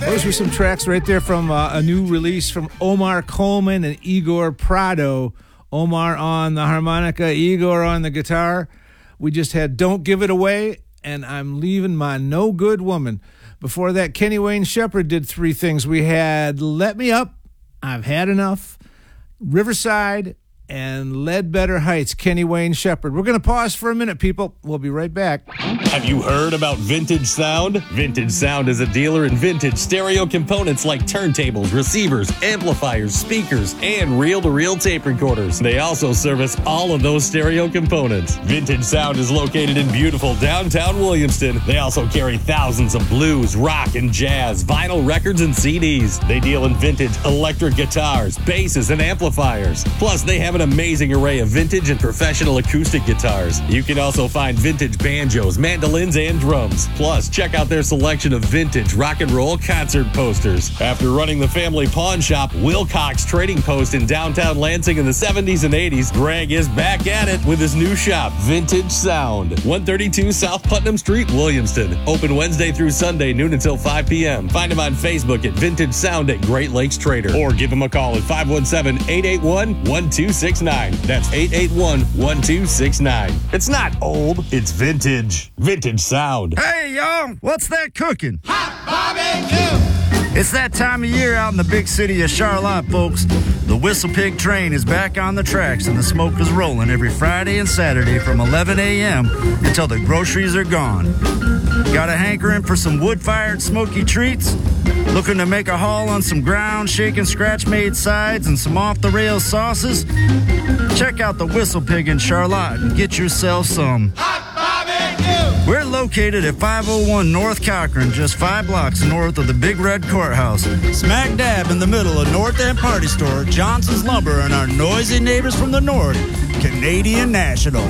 Those were some tracks right there from a new release from Omar Coleman and Igor Prado. Omar on the harmonica, Igor on the guitar. We just had Don't Give It Away and I'm Leaving My No Good Woman. Before that, Kenny Wayne Shepherd did three things. We had Let Me Up, I've Had Enough, Riverside, and Ledbetter Heights, Kenny Wayne Shepherd. We're going to pause for a minute, people. We'll be right back. Have you heard about Vintage Sound? Vintage Sound is a dealer in vintage stereo components like turntables, receivers, amplifiers, speakers, and reel-to-reel tape recorders. They also service all of those stereo components. Vintage Sound is located in beautiful downtown Williamston. They also carry thousands of blues, rock, and jazz, vinyl records, and CDs. They deal in vintage electric guitars, basses, and amplifiers. Plus, they have an amazing array of vintage and professional acoustic guitars. You can also find vintage banjos, mandolins, and drums. Plus, check out their selection of vintage rock and roll concert posters. After running the family pawn shop, Wilcox Trading Post in downtown Lansing in the 70s and 80s, Greg is back at it with his new shop, Vintage Sound. 132 South Putnam Street, Williamston. Open Wednesday through Sunday, noon until 5 p.m. Find him on Facebook at Vintage Sound at Great Lakes Trader. Or give him a call at 517-881-1269. That's 881-1269. It's not old, it's vintage. Vintage Sound. Hey, y'all, what's that cooking? Hot barbecue! It's that time of year out in the big city of Charlotte, folks. The Whistle Pig train is back on the tracks and the smoke is rolling every Friday and Saturday from 11 a.m. until the groceries are gone. Got a hankering for some wood-fired smoky treats? Looking to make a haul on some ground, shake and scratch-made sides and some off-the-rails sauces? Check out the Whistle Pig in Charlotte and get yourself some Hot barbecue! We're located at 501 North Cochran, just 5 blocks north of the Big Red Courthouse. Smack dab in the middle of North End Party Store, Johnson's Lumber, and our noisy neighbors from the north, Canadian National.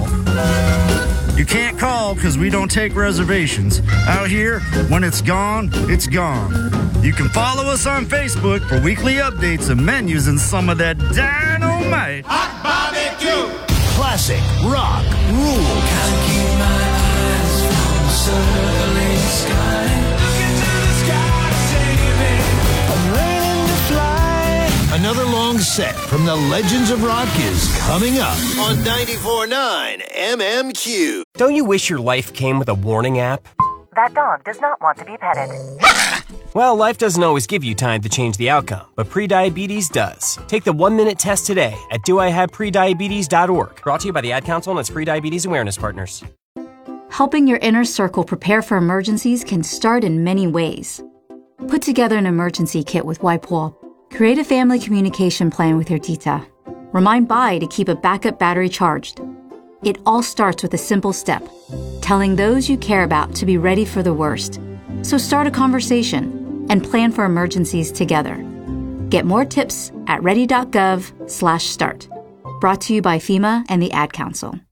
You can't call because we don't take reservations. Out here, when it's gone, it's gone. You can follow us on Facebook for weekly updates and menus and some of that dynamite. Hot barbecue! Classic rock rules. Can't keep my eyes from the circling sky. Look into the sky, save me. I'm learning to fly. Another long set from the Legends of Rock is coming up on 94.9 MMQ. Don't you wish your life came with a warning app? That dog does not want to be petted. Well, life doesn't always give you time to change the outcome, but prediabetes does. Take the 1-minute test today at doihaveprediabetes.org. Brought to you by the Ad Council and its Prediabetes Awareness Partners. Helping your inner circle prepare for emergencies can start in many ways. Put together an emergency kit with WIPOL. Create a family communication plan with your tita. Remind Bai to keep a backup battery charged. It all starts with a simple step, telling those you care about to be ready for the worst. So start a conversation and plan for emergencies together. Get more tips at ready.gov/start. Brought to you by FEMA and the Ad Council.